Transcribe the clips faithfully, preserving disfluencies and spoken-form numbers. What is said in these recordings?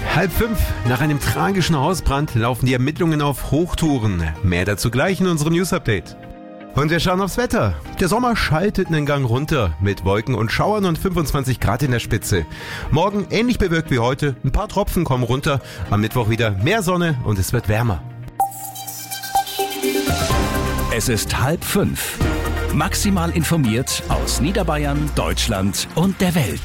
Halb fünf. Nach einem tragischen Hausbrand laufen die Ermittlungen auf Hochtouren. Mehr dazu gleich in unserem News-Update. Und wir schauen aufs Wetter. Der Sommer schaltet einen Gang runter mit Wolken und Schauern und fünfundzwanzig Grad in der Spitze. Morgen ähnlich bewölkt wie heute. Ein paar Tropfen kommen runter. Am Mittwoch wieder mehr Sonne und es wird wärmer. Es ist halb fünf. Maximal informiert aus Niederbayern, Deutschland und der Welt.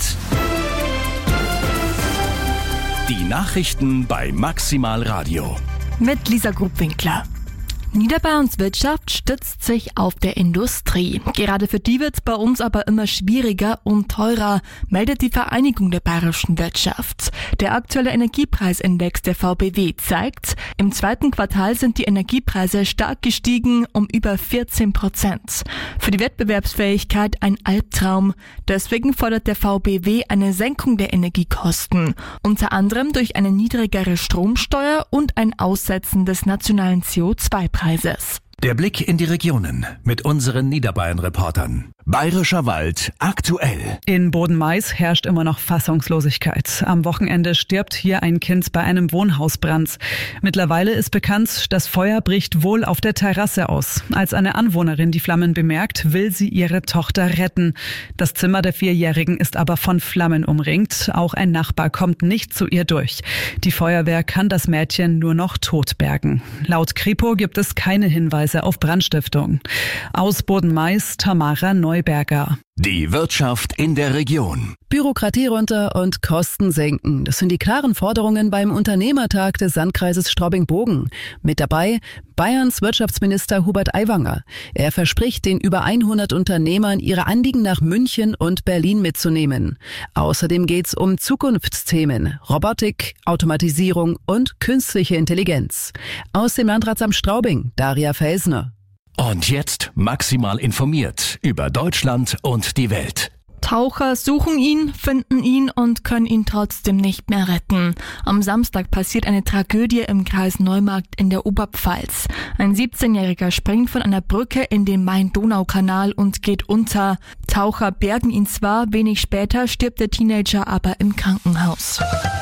Die Nachrichten bei Maximal Radio. Mit Lisa Grubwinkler. Niederbayerns Wirtschaft stützt sich auf der Industrie. Gerade für die wird es bei uns aber immer schwieriger und teurer, meldet die Vereinigung der bayerischen Wirtschaft. Der aktuelle Energiepreisindex der V B W zeigt, im zweiten Quartal sind die Energiepreise stark gestiegen, um über vierzehn Prozent. Für die Wettbewerbsfähigkeit ein Albtraum. Deswegen fordert der V B W eine Senkung der Energiekosten. Unter anderem durch eine niedrigere Stromsteuer und ein Aussetzen des nationalen C O zwei Preises. Der Blick in die Regionen mit unseren Niederbayern-Reportern. Bayerischer Wald aktuell. In Bodenmais herrscht immer noch Fassungslosigkeit. Am Wochenende stirbt hier ein Kind bei einem Wohnhausbrand. Mittlerweile ist bekannt, das Feuer bricht wohl auf der Terrasse aus. Als eine Anwohnerin die Flammen bemerkt, will sie ihre Tochter retten. Das Zimmer der Vierjährigen ist aber von Flammen umringt. Auch ein Nachbar kommt nicht zu ihr durch. Die Feuerwehr kann das Mädchen nur noch tot bergen. Laut Kripo gibt es keine Hinweise auf Brandstiftung. Aus Bodenmais, Tamara Neuberger. Die Wirtschaft in der Region. Bürokratie runter und Kosten senken. Das sind die klaren Forderungen beim Unternehmertag des Landkreises Straubing-Bogen. Mit dabei Bayerns Wirtschaftsminister Hubert Aiwanger. Er verspricht den über hundert Unternehmern, ihre Anliegen nach München und Berlin mitzunehmen. Außerdem geht's um Zukunftsthemen, Robotik, Automatisierung und künstliche Intelligenz. Aus dem Landratsamt Straubing, Daria Felsner. Und jetzt maximal informiert über Deutschland und die Welt. Taucher suchen ihn, finden ihn und können ihn trotzdem nicht mehr retten. Am Samstag passiert eine Tragödie im Kreis Neumarkt in der Oberpfalz. Ein siebzehnjähriger springt von einer Brücke in den Main-Donau-Kanal und geht unter. Taucher bergen ihn zwar, wenig später stirbt der Teenager aber im Krankenhaus.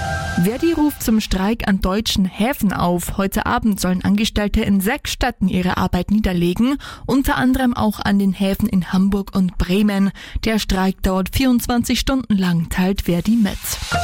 Verdi ruft zum Streik an deutschen Häfen auf. Heute Abend sollen Angestellte in sechs Städten ihre Arbeit niederlegen, unter anderem auch an den Häfen in Hamburg und Bremen. Der Streik dauert vierundzwanzig Stunden lang, teilt Verdi mit.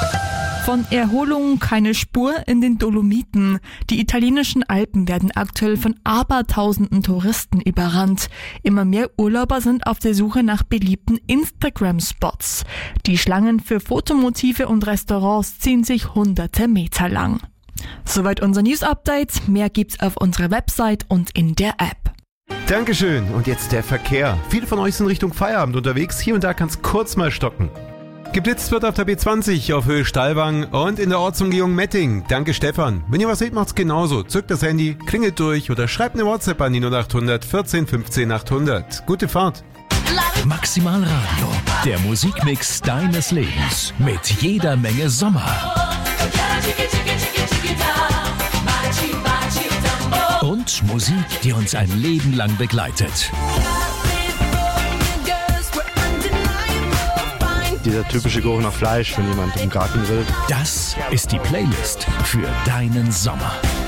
Von Erholung keine Spur in den Dolomiten. Die italienischen Alpen werden aktuell von abertausenden Touristen überrannt. Immer mehr Urlauber sind auf der Suche nach beliebten Instagram-Spots. Die Schlangen für Fotomotive und Restaurants ziehen sich hunderte Meter lang. Soweit unser News-Update. Mehr gibt's auf unserer Website und in der App. Dankeschön. Und jetzt der Verkehr. Viele von euch sind Richtung Feierabend unterwegs. Hier und da kann es kurz mal stocken. Geblitzt wird auf der B zwanzig auf Höhe Stallwang und in der Ortsumgehung Metting. Danke Stefan. Wenn ihr was seht, macht's genauso. Zückt das Handy, klingelt durch oder schreibt eine WhatsApp an die null acht hundert vierzehn fünfzehn achthundert. Gute Fahrt. Maximal Radio. Der Musikmix deines Lebens. Mit jeder Menge Sommer. Und Musik, die uns ein Leben lang begleitet. Dieser typische Geruch nach Fleisch, wenn jemand im Garten grillt. Das ist die Playlist für deinen Sommer.